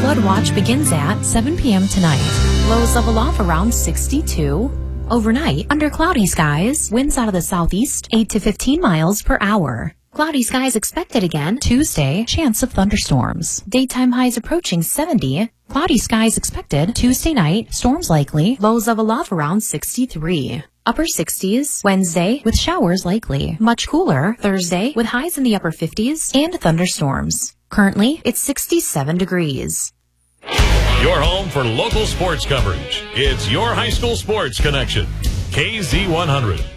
Flood watch begins at 7 p.m. tonight. Lows level off around 62. Overnight, under cloudy skies, winds out of the southeast, 8 to 15 miles per hour. Cloudy skies expected again Tuesday, chance of thunderstorms. Daytime highs approaching 70. Cloudy skies expected Tuesday night, storms likely, lows level off around 63. Upper 60s, Wednesday, with showers likely. Much cooler, Thursday, with highs in the upper 50s and thunderstorms. Currently, it's 67 degrees. Your home for local sports coverage. It's your high school sports connection. KZ100.